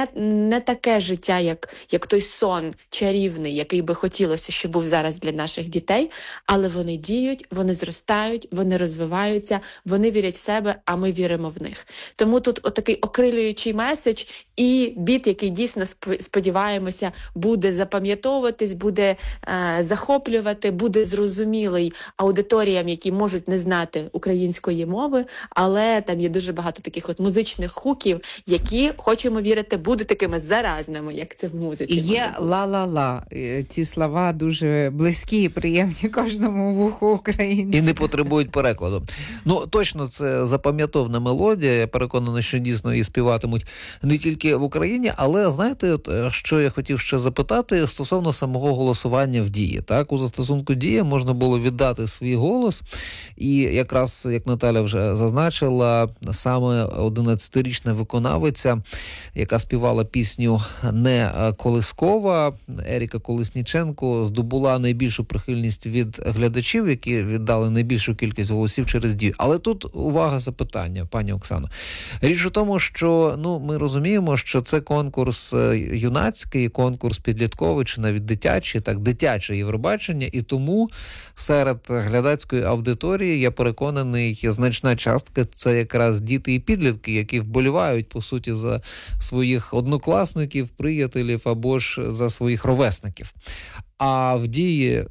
не таке життя, як той сон чарівний, який би хотілося, щоб був зараз для наших дітей, але вони діють, вони зростають, вони розвиваються, вони вірять в себе, а ми віримо в них. Тому тут отакий окрилюючий меседж і біт, який дійсно, сподіваємося, буде запам'ятовуватись, буде захоплювати, буде зрозумілий аудиторіям, які можуть не знати української мови, але там є дуже багато таких от музичних хуків, які, хочемо вірити, будуть такими заразними, як це в музиці. І є ла-ла-ла. Ці слова дуже близькі і приємні кожному вуху українця. І не потребують перекладу. Ну, точно, це запам'ятовна мелодія. Я переконаний, що дійсно її співатимуть не тільки в Україні, але, знаєте, от, що я хотів ще запитати стосовно самого голосування в Дії. Так, у застосунку Дія можна було віддати свій голос, і якраз, як Наталя вже зазначила, саме 11-річна виконавиця, яка співала пісню «Не колискова», Еріка Колесніченко, здобула найбільшу прихильність від глядачів, які віддали найбільшу кількість голосів через Дію. Але тут увага, запитання, пані Оксано. Річ у тому, що ми розуміємо, що це конкурс юнацький, конкурс підлітковий чи навіть дитячий, так, дитяче Євробачення, і тому серед глядацької аудиторії, я переконаний, значна частка – це якраз діти і підлітки, які вболівають, по суті, за своїх однокласників, приятелів або ж за своїх ровесників. А в Дії,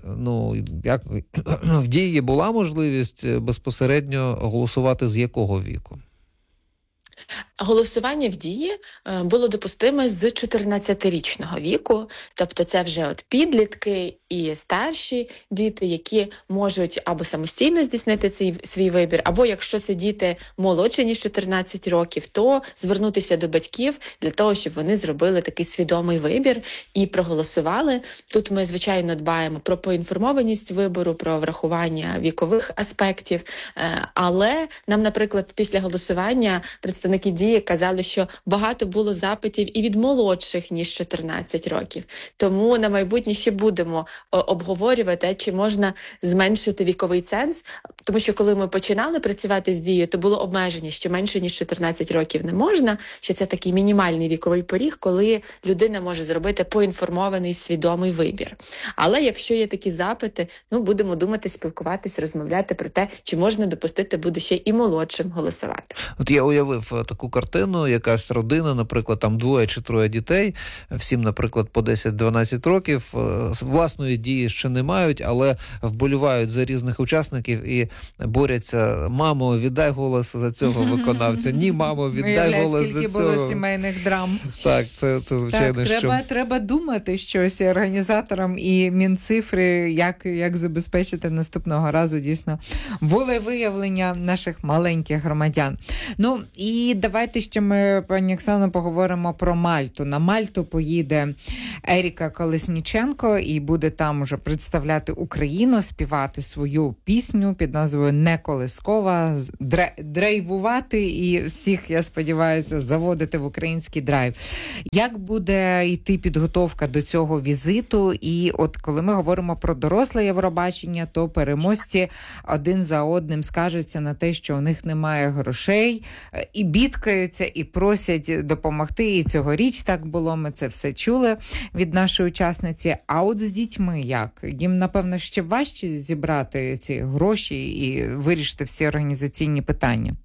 в Дії була можливість безпосередньо голосувати з якого віку? Голосування в Дії було допустиме з 14-річного віку, тобто це вже от підлітки і старші діти, які можуть або самостійно здійснити свій вибір, або якщо це діти молодші, ніж 14 років, то звернутися до батьків для того, щоб вони зробили такий свідомий вибір і проголосували. Тут ми, звичайно, дбаємо про поінформованість вибору, про врахування вікових аспектів, але нам, наприклад, після голосування представники керівники «Дії» казали, що багато було запитів і від молодших, ніж 14 років. Тому на майбутнє ще будемо обговорювати, чи можна зменшити віковий ценз, тому що коли ми починали працювати з «Дією», то було обмеження, що менше, ніж 14 років не можна, що це такий мінімальний віковий поріг, коли людина може зробити поінформований, свідомий вибір. Але якщо є такі запити, будемо думати, спілкуватись, розмовляти про те, чи можна допустити буде ще і молодшим голосувати. От я уявив таку картину, якась родина, наприклад, там 2 чи 3 дітей, всім, наприклад, по 10-12 років, власної дії ще не мають, але вболівають за різних учасників і борються: мамо, віддай голос за цього виконавця, ні, мамо, віддай голос за цього. Скільки було сімейних драм. Так, це звичайно, так, треба думати щось організаторам і Мінцифри, як забезпечити наступного разу дійсно волевиявлення наших маленьких громадян. І давайте ще ми, пані Оксано, поговоримо про Мальту. На Мальту поїде Еріка Колесніченко і буде там уже представляти Україну, співати свою пісню під назвою «Не колискова», драйвувати і всіх, я сподіваюся, заводити в український драйв. Як буде йти підготовка до цього візиту? І от коли ми говоримо про доросле Євробачення, то переможці один за одним скаржаться на те, що у них немає грошей, і бідкаються, і просять допомогти. І цьогоріч так було, ми це все чули від нашої учасниці. А от з дітьми як? Їм, напевно, ще важче зібрати ці гроші і вирішити всі організаційні питання.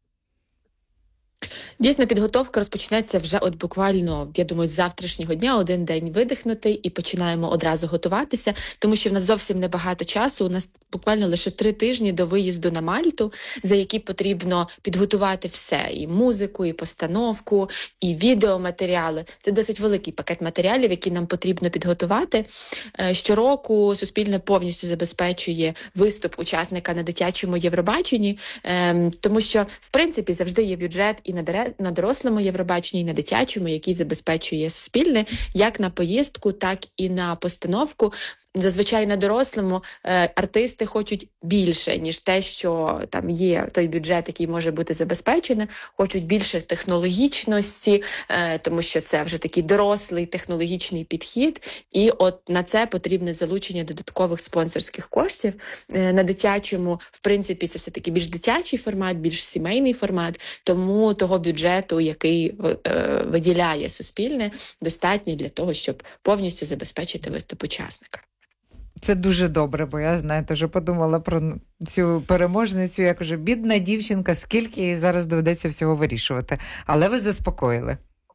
Дійсно, підготовка розпочнеться вже от буквально, я думаю, з завтрашнього дня, один день видихнути і починаємо одразу готуватися, тому що в нас зовсім небагато часу, у нас буквально лише 3 тижні до виїзду на Мальту, за які потрібно підготувати все, і музику, і постановку, і відеоматеріали. Це досить великий пакет матеріалів, які нам потрібно підготувати. Щороку Суспільне повністю забезпечує виступ учасника на дитячому Євробаченні, тому що, в принципі, завжди є бюджет і на дорослому Євробаченні, і на дитячому, який забезпечує Суспільне, як на поїздку, так і на постановку. Зазвичай на дорослому артисти хочуть більше, ніж те, що там є той бюджет, який може бути забезпечений, хочуть більше технологічності, тому що це вже такий дорослий технологічний підхід, і от на це потрібне залучення додаткових спонсорських коштів. На дитячому, в принципі, це все-таки більш дитячий формат, більш сімейний формат, тому того бюджету, який виділяє Суспільне, достатньо для того, щоб повністю забезпечити виступ учасника. Це дуже добре, бо я, знаєте, вже подумала про цю переможницю, як уже бідна дівчинка, скільки їй зараз доведеться всього вирішувати. Але ви заспокоїли.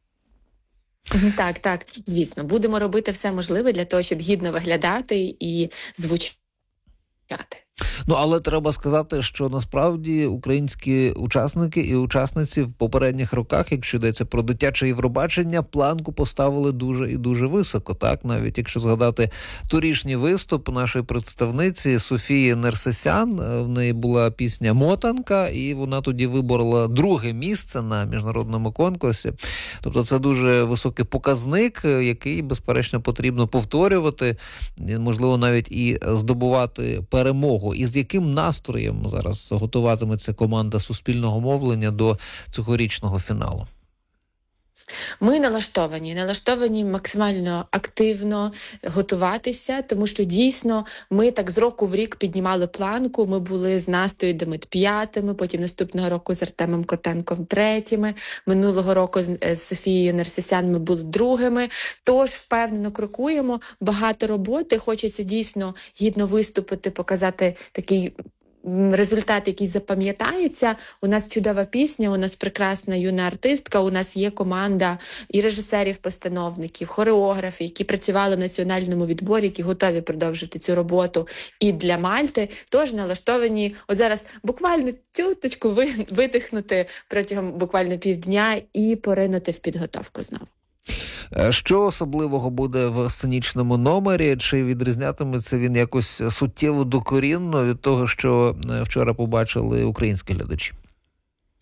Так, звісно. Будемо робити все можливе для того, щоб гідно виглядати і звучати. Але треба сказати, що насправді українські учасники і учасниці в попередніх роках, якщо йдеться про дитяче Євробачення, планку поставили дуже і дуже високо. Так, навіть якщо згадати торішній виступ нашої представниці Софії Нерсесян, в неї була пісня «Мотанка», і вона тоді виборола 2-е місце на міжнародному конкурсі. Тобто це дуже високий показник, який, безперечно, потрібно повторювати, можливо, навіть і здобувати перемогу. І з яким настроєм зараз готуватиметься команда Суспільного мовлення до цьогорічного фіналу? Ми налаштовані максимально активно готуватися, тому що дійсно ми так з року в рік піднімали планку, ми були з Настею Демит 5-ми, потім наступного року з Артемом Котенком 3-ми, минулого року з Софією Нерсесян ми були 2-ми, тож впевнено крокуємо, багато роботи, хочеться дійсно гідно виступити, показати такий результат, який запам'ятається. У нас чудова пісня, у нас прекрасна юна артистка, у нас є команда і режисерів-постановників, хореографів, які працювали в національному відборі, які готові продовжити цю роботу і для Мальти. Тож налаштовані от зараз буквально тюточку видихнути протягом буквально півдня і поринути в підготовку знову. Що особливого буде в сценічному номері? Чи відрізнятиметься він якось суттєво докорінно від того, що вчора побачили українські глядачі?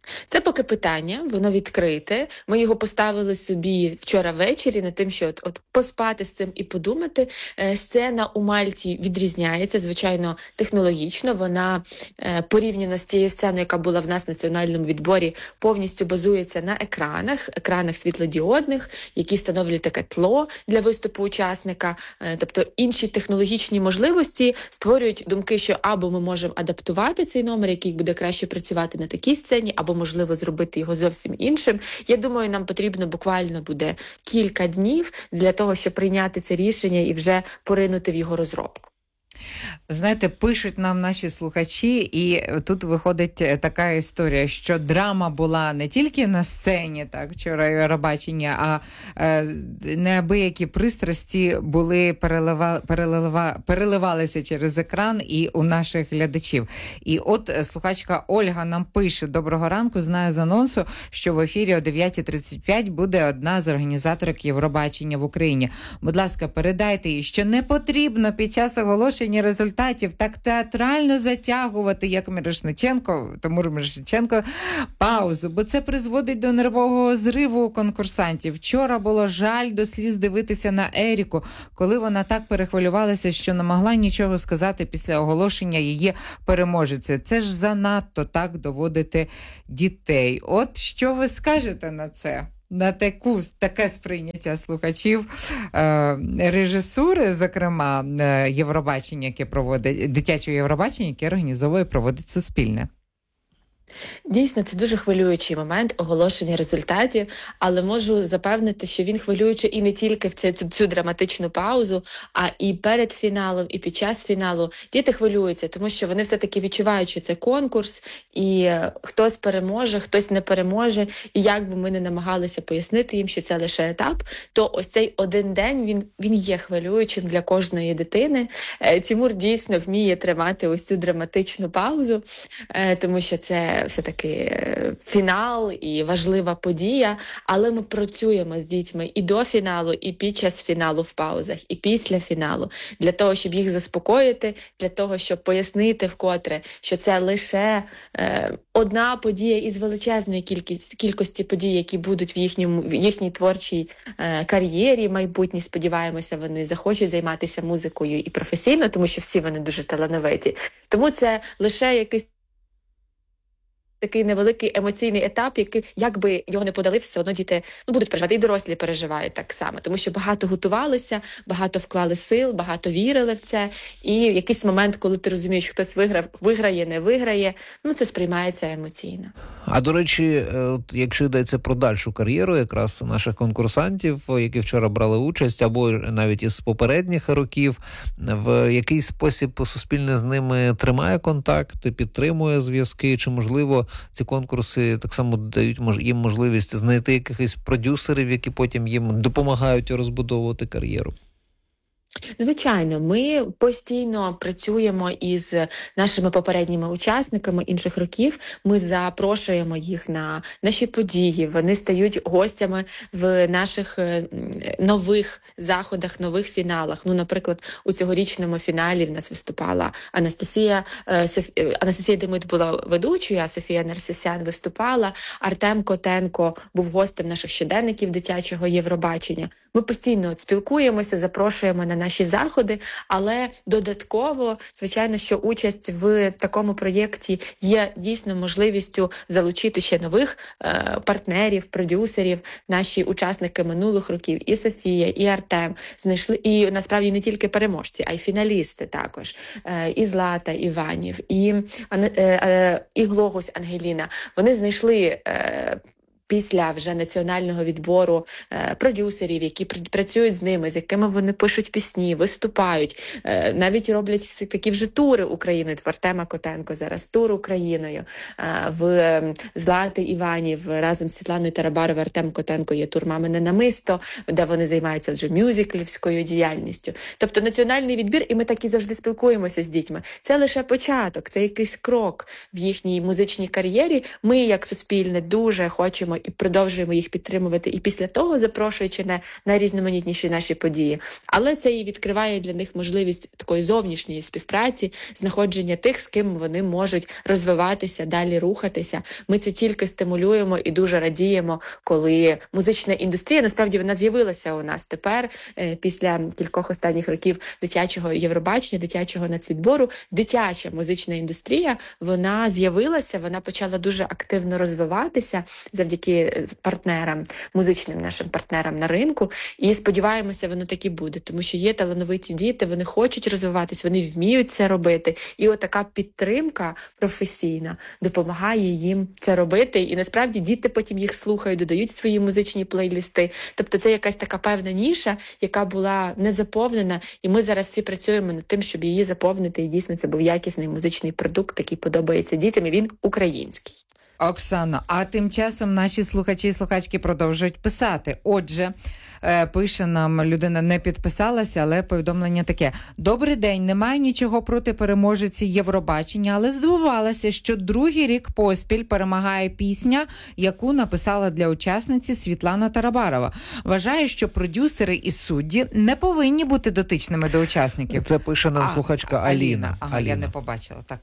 Це поки питання, воно відкрите. Ми його поставили собі вчора ввечері над тим, що от поспати з цим і подумати. Сцена у Мальті відрізняється, звичайно, технологічно. Вона порівняно з тією сценою, яка була в нас в національному відборі, повністю базується на екранах світлодіодних, які становлять таке тло для виступу учасника. Тобто інші технологічні можливості створюють думки, що або ми можемо адаптувати цей номер, який буде краще працювати на такій сцені, або можливо зробити його зовсім іншим. Я думаю, нам потрібно буквально буде кілька днів для того, щоб прийняти це рішення і вже поринути в його розробку. Знаєте, пишуть нам наші слухачі, і тут виходить така історія, що драма була не тільки на сцені, так, вчора Євробачення, а неабиякі пристрасті були переливалися через екран і у наших глядачів. І от слухачка Ольга нам пише: «Доброго ранку, знаю з анонсу, що в ефірі о 9:35 буде одна з організаторок Євробачення в Україні. Будь ласка, передайте їй, що не потрібно під час оголошення результатів так театрально затягувати, як Тимур Мірошниченко, паузу, бо це призводить до нервового зриву у конкурсантів. Вчора було жаль до сліз дивитися на Еріку, коли вона так перехвилювалася, що не могла нічого сказати після оголошення її переможецею. Це ж занадто так доводити дітей». От що ви скажете на це? На таке сприйняття слухачів режисури, зокрема, Євробачення, яке проводить, дитячого Євробачення, яке організовує і проводить Суспільне. Дійсно, це дуже хвилюючий момент оголошення результатів, але можу запевнити, що він хвилюючий і не тільки в цю драматичну паузу, а і перед фіналом, і під час фіналу. Діти хвилюються, тому що вони все-таки відчувають, що це конкурс, і хтось переможе, хтось не переможе. І як би ми не намагалися пояснити їм, що це лише етап, то ось цей один день, він є хвилюючим для кожної дитини. Тимур дійсно вміє тримати ось цю драматичну паузу, тому що це все-таки фінал і важлива подія, але ми працюємо з дітьми і до фіналу, і під час фіналу в паузах, і після фіналу, для того, щоб їх заспокоїти, для того, щоб пояснити вкотре, що це лише одна подія із величезної кількості подій, які будуть в їхній творчій кар'єрі майбутній. Сподіваємося, вони захочуть займатися музикою і професійно, тому що всі вони дуже талановиті. Тому це лише якийсь такий невеликий емоційний етап, який, як би його не подали, все одно діти будуть переживати, і дорослі переживають так само, тому що багато готувалися, багато вклали сил, багато вірили в це, і в якийсь момент, коли ти розумієш, що хтось виграє, не виграє, це сприймається емоційно. А, до речі, якщо йдеться про дальшу кар'єру якраз наших конкурсантів, які вчора брали участь, або навіть із попередніх років, в який спосіб Суспільне з ними тримає контакт, підтримує зв'язки, чи, можливо, ці конкурси так само дають їм можливість знайти якихось продюсерів, які потім їм допомагають розбудовувати кар'єру? Звичайно, ми постійно працюємо із нашими попередніми учасниками інших років. Ми запрошуємо їх на наші події. Вони стають гостями в наших нових заходах, нових фіналах. Наприклад, у цьогорічному фіналі в нас виступала Анастасія Демид була ведучою, а Софія Нерсесян виступала. Артем Котенко був гостем наших щоденників дитячого Євробачення. Ми постійно спілкуємося, запрошуємо на наші заходи, але додатково, звичайно, що участь в такому проєкті є дійсно можливістю залучити ще нових партнерів, продюсерів. Наші учасники минулих років, і Софія, і Артем, знайшли, і насправді не тільки переможці, а й фіналісти також, і Злата Іванів, і Глогусь Ангеліна. Вони знайшли після вже національного відбору продюсерів, які працюють з ними, з якими вони пишуть пісні, виступають, навіть роблять такі вже тури Україною. В Артема Котенко зараз тур Україною, в Злати Іванів разом з Світланою Тарабаровою Артем Котенко є тур «Мамине намисто», де вони займаються вже мюзиклівською діяльністю. Тобто національний відбір, і ми так і завжди спілкуємося з дітьми. Це лише початок, це якийсь крок в їхній музичній кар'єрі. Ми, як Суспільне, дуже хочемо і продовжуємо їх підтримувати і після того, запрошуючи на найрізноманітніші наші події. Але це і відкриває для них можливість такої зовнішньої співпраці, знаходження тих, з ким вони можуть розвиватися, далі рухатися. Ми це тільки стимулюємо і дуже радіємо, коли музична індустрія, насправді вона з'явилася у нас тепер, після кількох останніх років дитячого Євробачення, дитячого нацвідбору. Дитяча музична індустрія, вона з'явилася, вона почала дуже активно розвиватися завдяки партнерам, музичним нашим партнерам на ринку. І сподіваємося, воно так і буде, тому що є талановиті діти, вони хочуть розвиватись, вони вміють це робити. І отака підтримка професійна допомагає їм це робити. І насправді діти потім їх слухають, додають свої музичні плейлісти. Тобто це якась така певна ніша, яка була не заповнена, і ми зараз всі працюємо над тим, щоб її заповнити, і дійсно це був якісний музичний продукт, який подобається дітям, і він український. Оксано, а тим часом наші слухачі і слухачки продовжують писати. Отже, пише нам, людина не підписалася, але повідомлення таке. Добрий день, немає нічого проти переможиці Євробачення, але здивувалася, що другий рік поспіль перемагає пісня, яку написала для учасниці Світлана Тарабарова. Вважаю, що продюсери і судді не повинні бути дотичними до учасників. Це пише нам слухачка Аліна. Ага, Аліна. Я не побачила, так.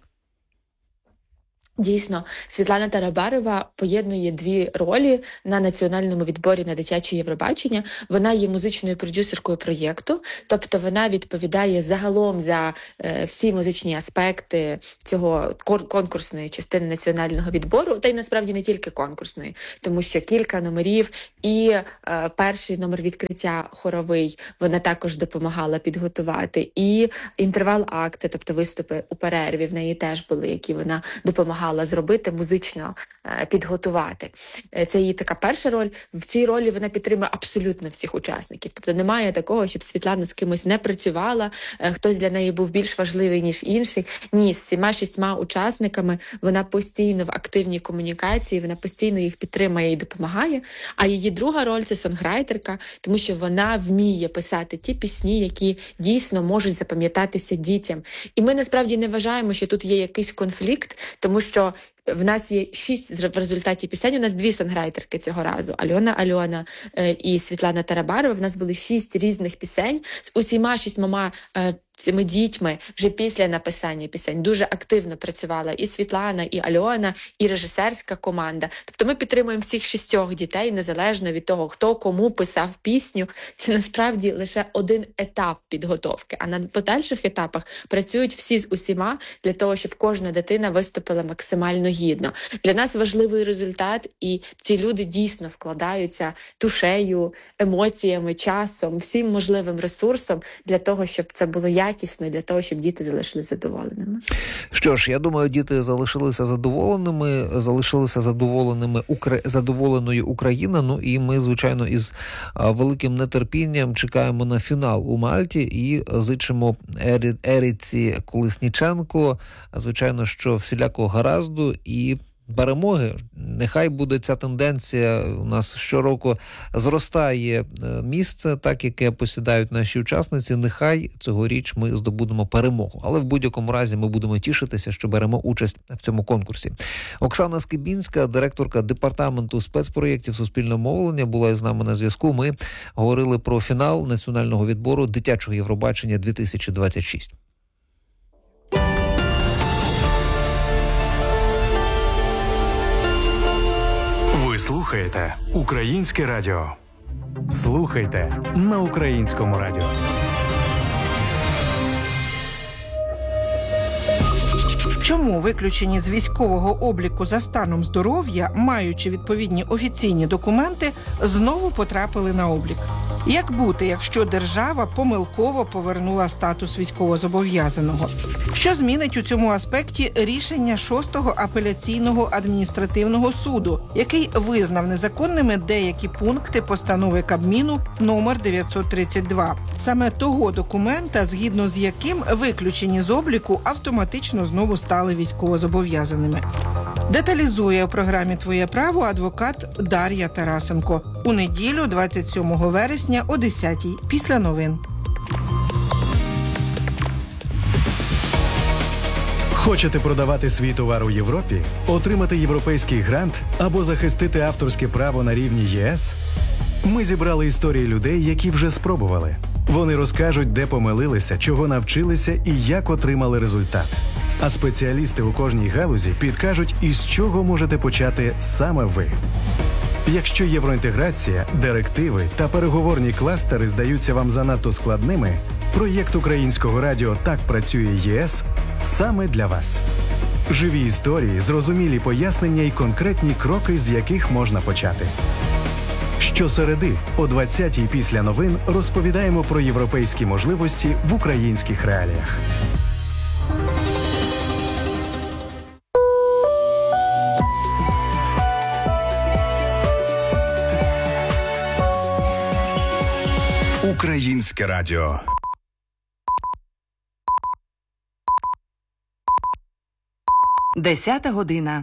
Дійсно, Світлана Тарабарова поєднує дві ролі на національному відборі на дитяче Євробачення. Вона є музичною продюсеркою проєкту, тобто вона відповідає загалом за всі музичні аспекти цього конкурсної частини національного відбору, та й насправді не тільки конкурсної, тому що кілька номерів і перший номер відкриття хоровий вона також допомагала підготувати, і інтервал-акти, тобто виступи у перерві в неї теж були, які вона допомагала зробити, музично підготувати. Це її така перша роль. В цій ролі вона підтримує абсолютно всіх учасників. Тобто немає такого, щоб Світлана з кимось не працювала, хтось для неї був більш важливий, ніж інший. Ні, з 7-6 учасниками вона постійно в активній комунікації, вона постійно їх підтримує і допомагає. А її друга роль – це сонграйтерка, тому що вона вміє писати ті пісні, які дійсно можуть запам'ятатися дітям. І ми насправді не вважаємо, що тут є якийсь конфлікт, тому що в нас є 6 в результаті пісень, у нас 2 сонграйтерки цього разу, Альона і Світлана Тарабарова. В нас були 6 різних пісень з усіма 6 цими дітьми вже після написання пісень дуже активно працювала і Світлана, і Альона, і режисерська команда. Тобто ми підтримуємо всіх 6 дітей, незалежно від того, хто кому писав пісню. Це насправді лише один етап підготовки, а на подальших етапах працюють всі з усіма для того, щоб кожна дитина виступила максимально гідно. Для нас важливий результат, і ці люди дійсно вкладаються душею, емоціями, часом, всім можливим ресурсом для того, щоб це було якісно, для того, щоб діти залишилися задоволеними. Що ж, я думаю, діти залишилися задоволеною Україна. Ну і ми, звичайно, із великим нетерпінням чекаємо на фінал у Мальті і зичимо Еріці Колесніченко, звичайно, що всілякого гаразду і перемоги. Нехай буде ця тенденція. У нас щороку зростає місце, так, яке посідають наші учасниці. Нехай цьогоріч ми здобудемо перемогу. Але в будь-якому разі ми будемо тішитися, що беремо участь в цьому конкурсі. Оксана Скибінська, директорка департаменту спецпроєктів суспільного мовлення, була із нами на зв'язку. Ми говорили про фінал національного відбору дитячого Євробачення 2026. Ви слухаєте Українське радіо. Слухайте на Українському радіо. Чому виключені з військового обліку за станом здоров'я, маючи відповідні офіційні документи, знову потрапили на облік? Як бути, якщо держава помилково повернула статус військовозобов'язаного? Що змінить у цьому аспекті рішення 6-го апеляційного адміністративного суду, який визнав незаконними деякі пункти постанови Кабміну номер 932, саме того документа, згідно з яким виключені з обліку автоматично знову стали військовозобов'язаними? Деталізує у програмі «Твоє право» адвокат Дар'я Тарасенко. У неділю, 27 вересня о 10-й, після новин. Хочете продавати свій товар у Європі, отримати європейський грант або захистити авторське право на рівні ЄС? Ми зібрали історії людей, які вже спробували. Вони розкажуть, де помилилися, чого навчилися і як отримали результат. А спеціалісти у кожній галузі підкажуть, із чого можете почати саме ви. Якщо євроінтеграція, директиви та переговорні кластери здаються вам занадто складними, проєкт Українського радіо «Так працює ЄС» саме для вас. Живі історії, зрозумілі пояснення і конкретні кроки, з яких можна почати. Щосереди о 20-й після новин розповідаємо про європейські можливості в українських реаліях. Українське радіо. Десята година.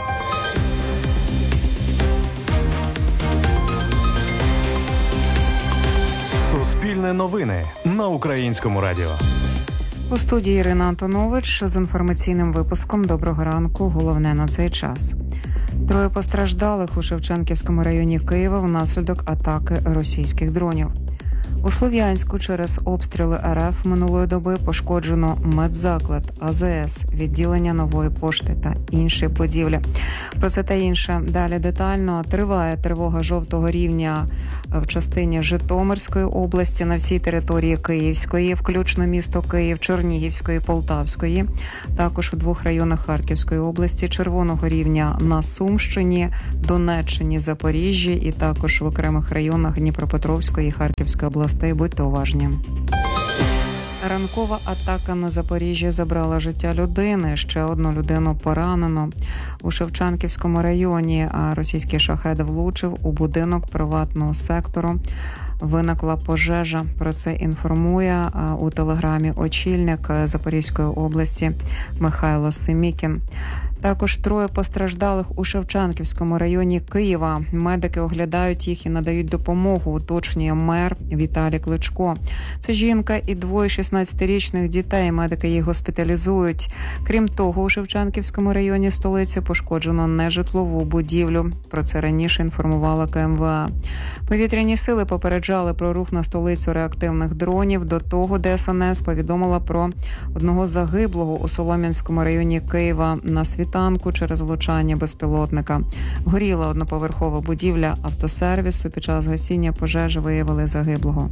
Суспільне новини на Українському радіо. У студії Ірина Антонович з інформаційним випуском «Доброго ранку». Головне на цей час. 3 постраждалих у Шевченківському районі Києва внаслідок атаки російських дронів. У Слов'янську через обстріли РФ минулої доби пошкоджено медзаклад, АЗС, відділення Нової пошти та інші будівлі. Про це та інше далі детально. Триває тривога жовтого рівня в частині Житомирської області, на всій території Київської, включно місто Київ, Чернігівської, Полтавської. Також у 2 районах Харківської області, червоного рівня на Сумщині, Донеччині, Запоріжжі і також в окремих районах Дніпропетровської і Харківської областей. Будьте уважні. Ранкова атака на Запоріжжі забрала життя людини. Ще одну людину поранено. У Шевченківському районі російський шахед влучив у будинок приватного сектору. Виникла пожежа. Про це інформує у телеграмі очільник Запорізької області Михайло Семікін. Також 3 постраждалих у Шевченківському районі Києва. Медики оглядають їх і надають допомогу, уточнює мер Віталій Кличко. Це жінка і 2 16-річних дітей. Медики їх госпіталізують. Крім того, у Шевченківському районі столиці пошкоджено нежитлову будівлю. Про це раніше інформувала КМВА. Повітряні сили попереджали про рух на столицю реактивних дронів. До того ДСНС повідомила про одного загиблого у Солом'янському районі Києва на світанку через влучання безпілотника. Горіла одноповерхова будівля автосервісу. Під час гасіння пожежі виявили загиблого.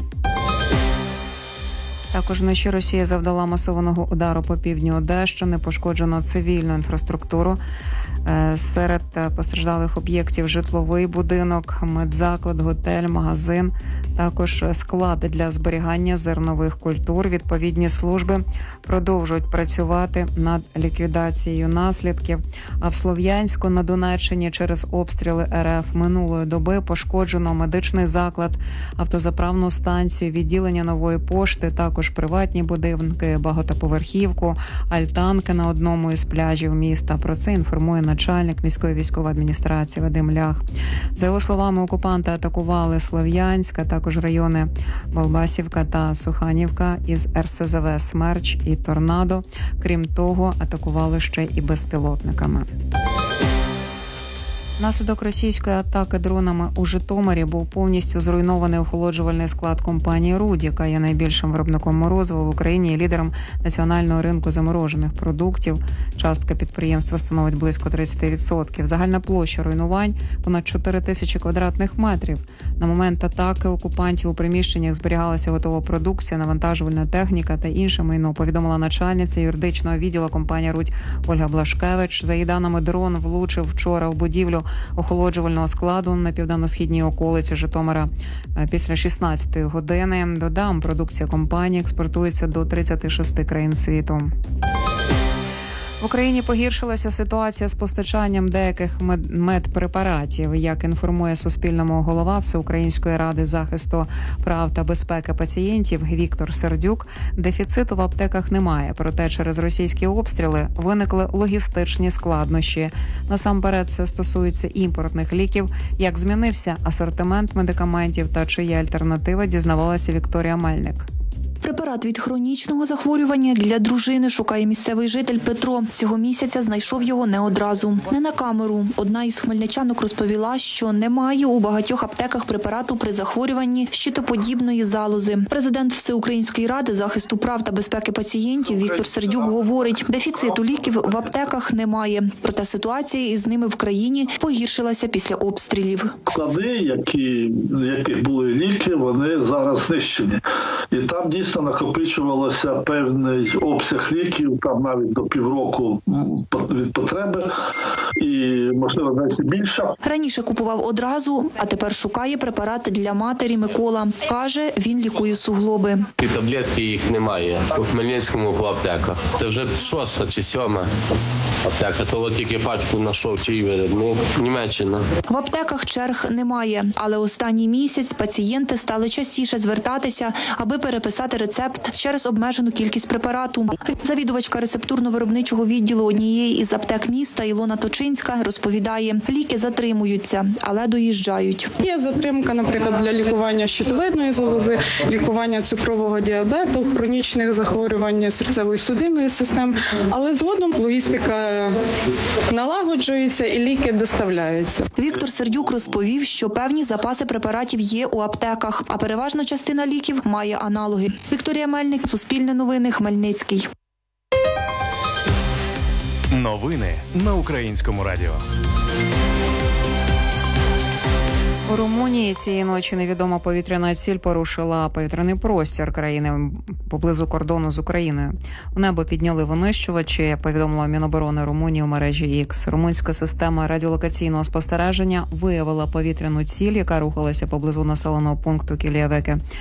Також вночі Росія завдала масованого удару по півдню Одещини. Пошкоджено цивільну інфраструктуру. Серед постраждалих об'єктів житловий будинок, медзаклад, готель, магазин, також склад для зберігання зернових культур. Відповідні служби продовжують працювати над ліквідацією наслідків. А в Слов'янську на Донеччині через обстріли РФ минулої доби пошкоджено медичний заклад, автозаправну станцію, відділення Нової пошти, також приватні будинки, багатоповерхівку, альтанки на одному із пляжів міста. Про це інформує начальник міської військової адміністрації Вадим Лях. За його словами, окупанти атакували Слов'янськ, а також райони Балбасівка та Суханівка із РСЗВ «Смерч» і «Торнадо». Крім того, атакували ще і безпілотниками. Внаслідок російської атаки дронами у Житомирі був повністю зруйнований охолоджувальний склад компанії «Руд», яка є найбільшим виробником морозива в Україні і лідером національного ринку заморожених продуктів. Частка підприємства становить близько 30%. Загальна площа руйнувань – понад 4 тисячі квадратних метрів. На момент атаки окупантів у приміщеннях зберігалася готова продукція, навантажувальна техніка та інше майно, повідомила начальниця юридичного відділу компанії «Руд» Ольга Блашкевич. За її даними, дрон влучив вчора в будівлю охолоджувального складу на південно-східній околиці Житомира після 16-ї години. Додам, продукція компанії експортується до 36 країн світу. В Україні погіршилася ситуація з постачанням деяких медпрепаратів. Як інформує Суспільному голова Всеукраїнської ради захисту прав та безпеки пацієнтів Віктор Сердюк, дефіциту в аптеках немає. Проте через російські обстріли виникли логістичні складнощі. Насамперед це стосується імпортних ліків. Як змінився асортимент медикаментів та чи є альтернатива, дізнавалася Вікторія Мельник. Препарат від хронічного захворювання для дружини шукає місцевий житель Петро. Цього місяця знайшов його не одразу. Не на камеру. Одна із хмельничанок розповіла, що немає у багатьох аптеках препарату при захворюванні щитоподібної залози. Президент Всеукраїнської ради захисту прав та безпеки пацієнтів Віктор Сердюк говорить, дефіциту ліків в аптеках немає. Проте ситуація із ними в країні погіршилася після обстрілів. Склади, яких були ліки, вони зараз знищені. І там дійсно накопичувалося певний обсяг ліків, там навіть до півроку від потреби, і, можливо, навіть більше. Раніше купував одразу, а тепер шукає препарати для матері Микола. Каже, він лікує суглоби. Ті таблетки, їх немає. У Хмельницькому по аптеках. Це вже 6-та чи 7-та аптека. То от тільки пачку знайшов, чий виробник. Німеччина. В аптеках черг немає, але останній місяць пацієнти стали частіше звертатися, аби переписати рецепт через обмежену кількість препарату. Завідувачка рецептурно-виробничого відділу однієї із аптек міста Ілона Точинська розповідає, ліки затримуються, але доїжджають. Є затримка, наприклад, для лікування щитовидної залози, лікування цукрового діабету, хронічних захворювань серцевої судинної системи, але згодом логістика налагоджується і ліки доставляються. Віктор Сердюк розповів, що певні запаси препаратів є у аптеках, а переважна частина ліків має аналоги. Вікторія Мельник, Суспільне новини, Хмельницький. Новини на Українському радіо. У Румунії цієї ночі невідома повітряна ціль порушила повітряний простір країни поблизу кордону з Україною. У небо підняли винищувачі, повідомила Міноборони Румунії у мережі X. Румунська система радіолокаційного спостереження виявила повітряну ціль, яка рухалася поблизу населеного пункту Кіліявеке.